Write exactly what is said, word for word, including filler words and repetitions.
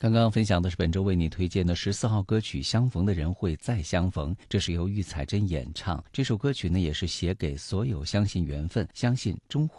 刚刚分享的是本周为你推荐的十四号歌曲《相逢的人会再相逢》，这是由玉彩珍演唱。这首歌曲呢，也是写给所有相信缘分、相信终